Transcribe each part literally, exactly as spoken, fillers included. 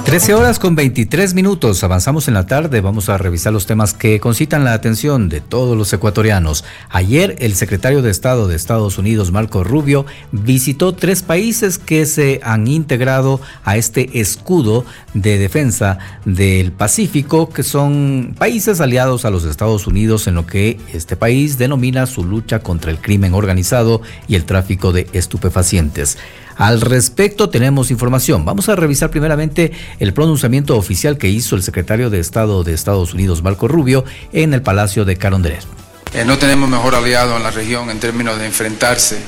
trece horas con veintitrés minutos, avanzamos en la tarde, vamos a revisar los temas que concitan la atención de todos los ecuatorianos. Ayer el secretario de Estado de Estados Unidos, Marco Rubio, visitó tres países que se han integrado a este escudo de defensa del Pacífico, que son países aliados a los Estados Unidos en lo que este país denomina su lucha contra el crimen organizado y el tráfico de estupefacientes. Al respecto tenemos información. Vamos a revisar primeramente el pronunciamiento oficial que hizo el secretario de Estado de Estados Unidos, Marco Rubio, en el Palacio de Carondelet. Eh, no tenemos mejor aliado en la región en términos de enfrentarse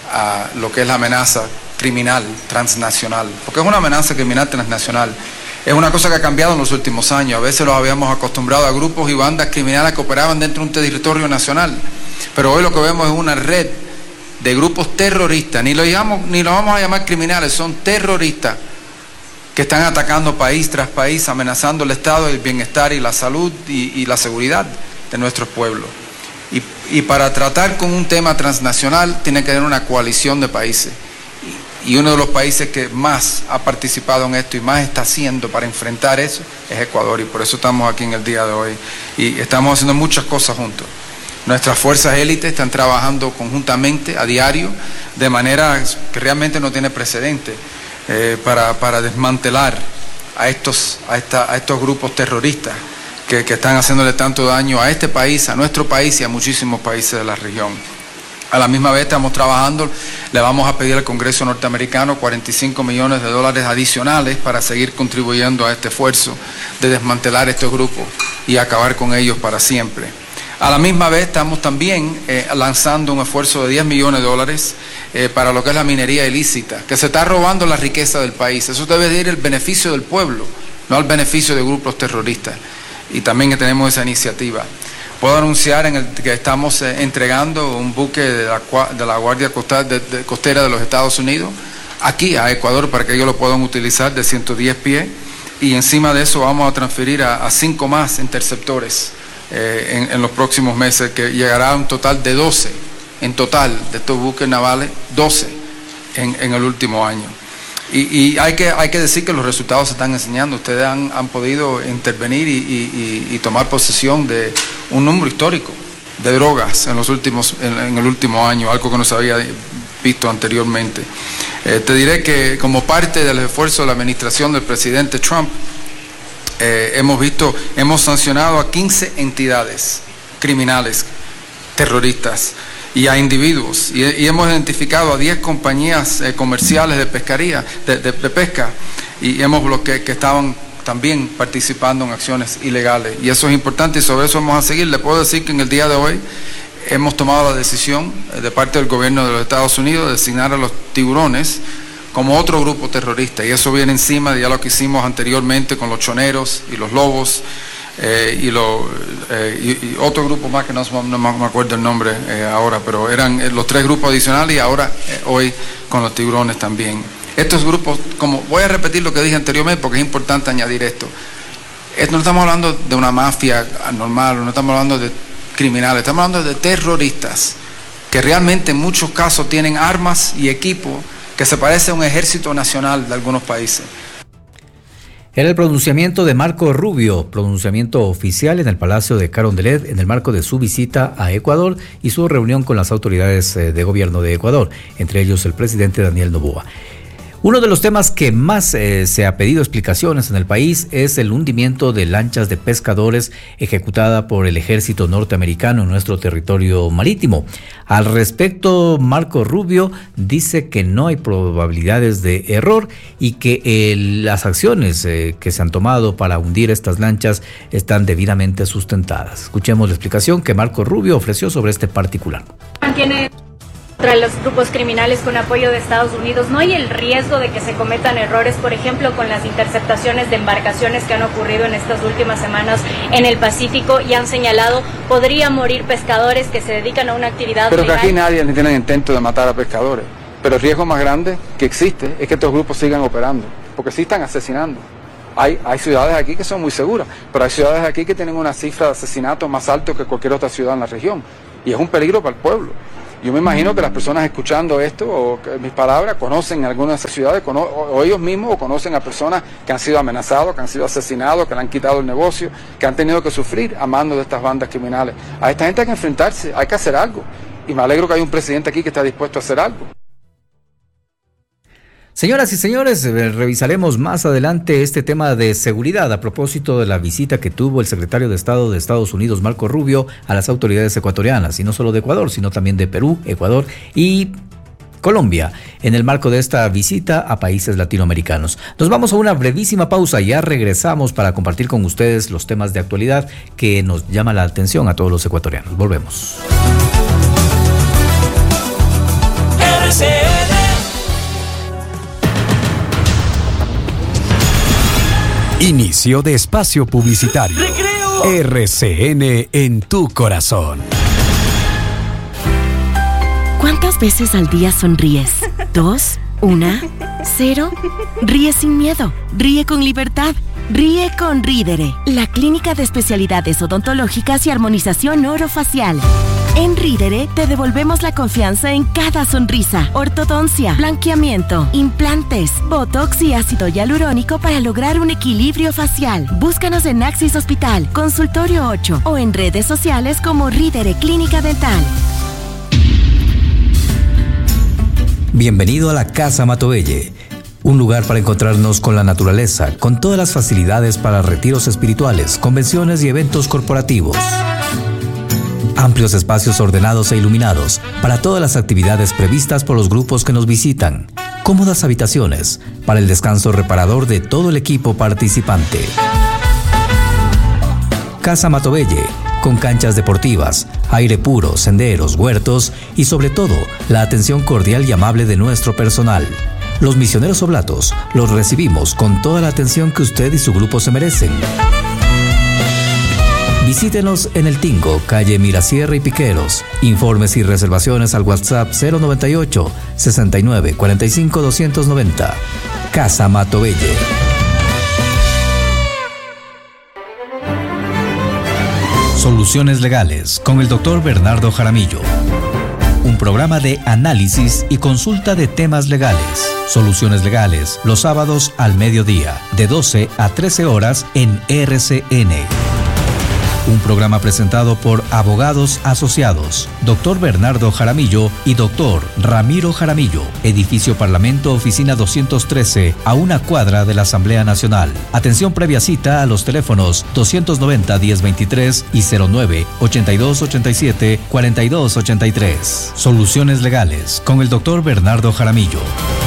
a lo que es la amenaza criminal transnacional, porque es una amenaza criminal transnacional. Es una cosa que ha cambiado en los últimos años. A veces los habíamos acostumbrado a grupos y bandas criminales que operaban dentro de un territorio nacional, pero hoy lo que vemos es una red de grupos terroristas, ni lo, llamamos, ni lo vamos a llamar criminales, son terroristas que están atacando país tras país, amenazando el estado, el bienestar y la salud y, y la seguridad de nuestros pueblos. Y, y para tratar con un tema transnacional tiene que haber una coalición de países. Y, y uno de los países que más ha participado en esto y más está haciendo para enfrentar eso es Ecuador, y por eso estamos aquí en el día de hoy. Y estamos haciendo muchas cosas juntos. Nuestras fuerzas élites están trabajando conjuntamente a diario de manera que realmente no tiene precedente eh, para, para desmantelar a estos, a, esta, a estos grupos terroristas que, que están haciéndole tanto daño a este país, a nuestro país y a muchísimos países de la región. A la misma vez estamos trabajando, le vamos a pedir al Congreso norteamericano cuarenta y cinco millones de dólares adicionales para seguir contribuyendo a este esfuerzo de desmantelar estos grupos y acabar con ellos para siempre. A la misma vez estamos también eh, lanzando un esfuerzo de diez millones de dólares eh, para lo que es la minería ilícita, que se está robando la riqueza del país. Eso debe de ir el beneficio del pueblo, no al beneficio de grupos terroristas. Y también que tenemos esa iniciativa. Puedo anunciar en el, que estamos eh, entregando un buque de la, de la Guardia Costera de, de, Costera de los Estados Unidos aquí a Ecuador para que ellos lo puedan utilizar de ciento diez pies. Y encima de eso vamos a transferir a, a cinco más interceptores Eh, en, en los próximos meses, que llegará a un total de doce, en total de estos buques navales, doce en, en el último año. Y, y hay, que, hay que decir que los resultados se están enseñando. Ustedes han, han podido intervenir y, y, y tomar posesión de un número histórico de drogas en, los últimos, en, en el último año, algo que no se había visto anteriormente. Eh, te diré que como parte del esfuerzo de la administración del presidente Trump, Eh, hemos visto, hemos sancionado a quince entidades criminales, terroristas y a individuos, y, y hemos identificado a diez compañías eh, comerciales de pescaría, de, de, de pesca, y hemos bloqueado que estaban también participando en acciones ilegales, y eso es importante y sobre eso vamos a seguir. Le puedo decir que en el día de hoy hemos tomado la decisión eh, de parte del gobierno de los Estados Unidos de designar a los tiburones como otro grupo terrorista, y eso viene encima de ya lo que hicimos anteriormente con los choneros y los lobos eh, y, lo, eh, y, y otro grupo más que no, no me acuerdo el nombre eh, ahora, pero eran eh, los tres grupos adicionales, y ahora eh, hoy con los tiburones también. Estos grupos, como voy a repetir lo que dije anteriormente porque es importante añadir esto, esto no estamos hablando de una mafia normal, no estamos hablando de criminales, estamos hablando de terroristas que realmente en muchos casos tienen armas y equipo que se parece a un ejército nacional de algunos países. Era el pronunciamiento de Marco Rubio, pronunciamiento oficial en el Palacio de Carondelet en el marco de su visita a Ecuador y su reunión con las autoridades de gobierno de Ecuador, entre ellos el presidente Daniel Noboa. Uno de los temas que más eh, se ha pedido explicaciones en el país es el hundimiento de lanchas de pescadores ejecutada por el ejército norteamericano en nuestro territorio marítimo. Al respecto, Marco Rubio dice que no hay probabilidades de error y que eh, las acciones eh, que se han tomado para hundir estas lanchas están debidamente sustentadas. Escuchemos la explicación que Marco Rubio ofreció sobre este particular. Mantiene contra los grupos criminales con apoyo de Estados Unidos. ¿No hay el riesgo de que se cometan errores, por ejemplo, con las interceptaciones de embarcaciones que han ocurrido en estas últimas semanas en el Pacífico y han señalado podrían morir pescadores que se dedican a una actividad Pero legal? Que aquí nadie tiene el intento de matar a pescadores, pero el riesgo más grande que existe es que estos grupos sigan operando, porque sí están asesinando. Hay, hay ciudades aquí que son muy seguras, pero hay ciudades aquí que tienen una cifra de asesinatos más alta que cualquier otra ciudad en la región, y es un peligro para el pueblo. Yo me imagino que las personas escuchando esto, o mis palabras, conocen algunas de esas ciudades, o, o ellos mismos, o conocen a personas que han sido amenazados, que han sido asesinados, que le han quitado el negocio, que han tenido que sufrir a manos de estas bandas criminales. A esta gente hay que enfrentarse, hay que hacer algo. Y me alegro que hay un presidente aquí que está dispuesto a hacer algo. Señoras y señores, revisaremos más adelante este tema de seguridad a propósito de la visita que tuvo el secretario de Estado de Estados Unidos, Marco Rubio, a las autoridades ecuatorianas, y no solo de Ecuador, sino también de Perú, Ecuador y Colombia, en el marco de esta visita a países latinoamericanos. Nos vamos a una brevísima pausa y ya regresamos para compartir con ustedes los temas de actualidad que nos llaman la atención a todos los ecuatorianos. Volvemos. R C N Inicio de espacio publicitario. ¡Recreo! R C N en tu corazón. ¿Cuántas veces al día sonríes? ¿Dos? ¿Una? ¿Cero? Ríe sin miedo. Ríe con libertad. Ríe con Rídere, la clínica de especialidades odontológicas y armonización orofacial. En Rídere te devolvemos la confianza en cada sonrisa. Ortodoncia, blanqueamiento, implantes, botox y ácido hialurónico para lograr un equilibrio facial. Búscanos en Axis Hospital, Consultorio ocho o en redes sociales como Rídere Clínica Dental. Bienvenido a la Casa Matovelle, un lugar para encontrarnos con la naturaleza, con todas las facilidades para retiros espirituales, convenciones y eventos corporativos. Amplios espacios ordenados e iluminados para todas las actividades previstas por los grupos que nos visitan. Cómodas habitaciones para el descanso reparador de todo el equipo participante. Casa Matovelle, con canchas deportivas, aire puro, senderos, huertos y sobre todo la atención cordial y amable de nuestro personal. Los misioneros oblatos los recibimos con toda la atención que usted y su grupo se merecen. Visítenos en El Tingo, calle Mirasierra y Piqueros. Informes y reservaciones al WhatsApp cero noventa y ocho, sesenta y nueve, cuarenta y cinco, doscientos noventa. Casa Matovelle. Soluciones Legales con el doctor Bernardo Jaramillo. Un programa de análisis y consulta de temas legales. Soluciones Legales, los sábados al mediodía, de doce a trece horas en R C N. Un programa presentado por Abogados Asociados, doctor Bernardo Jaramillo y doctor Ramiro Jaramillo, Edificio Parlamento, oficina doscientos trece, a una cuadra de la Asamblea Nacional. Atención previa cita a los teléfonos doscientos noventa, diez veintitrés y cero nueve, ochenta y dos ochenta y siete, cuarenta y dos ochenta y tres. Soluciones Legales con el doctor Bernardo Jaramillo.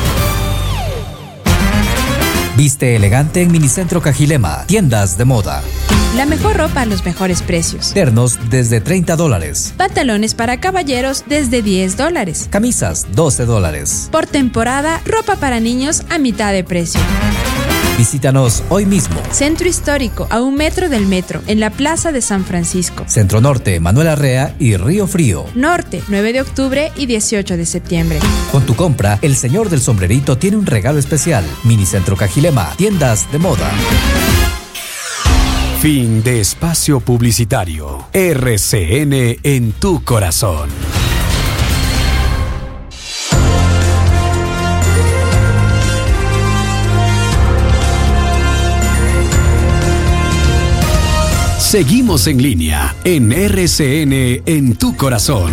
Viste elegante en Minicentro Cajilema, tiendas de moda. La mejor ropa a los mejores precios. Ternos desde treinta dólares. Pantalones para caballeros desde diez dólares. Camisas doce dólares. Por temporada, ropa para niños a mitad de precio. Visítanos hoy mismo. Centro Histórico, a un metro del metro, en la Plaza de San Francisco. Centro Norte, Manuel Arrea y Río Frío. Norte, nueve de octubre y dieciocho de septiembre. Con tu compra, el señor del sombrerito tiene un regalo especial. Minicentro Cajilema, tiendas de moda. Fin de espacio publicitario. R C N en tu corazón. Seguimos en línea en R C N en tu corazón.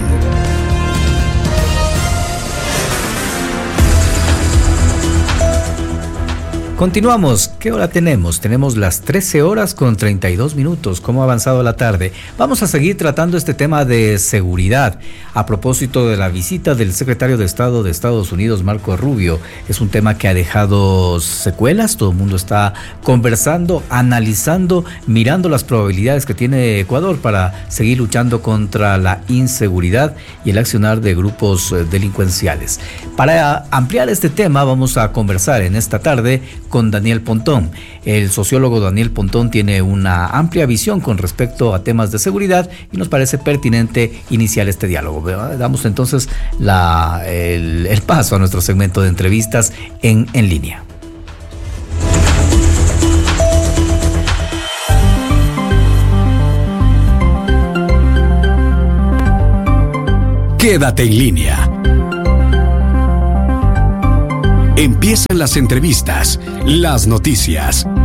Continuamos. ¿Qué hora tenemos? Tenemos las trece horas con treinta y dos minutos. ¿Cómo ha avanzado la tarde? Vamos a seguir tratando este tema de seguridad a propósito de la visita del secretario de Estado de Estados Unidos, Marco Rubio. Es un tema que ha dejado secuelas. Todo el mundo está conversando, analizando, mirando las probabilidades que tiene Ecuador para seguir luchando contra la inseguridad y el accionar de grupos delincuenciales. Para ampliar este tema vamos a conversar en esta tarde con Daniel Pontón. El sociólogo Daniel Pontón tiene una amplia visión con respecto a temas de seguridad y nos parece pertinente iniciar este diálogo. Damos entonces la, el, el paso a nuestro segmento de entrevistas en, en línea. Quédate en línea. Empiezan las entrevistas, las noticias,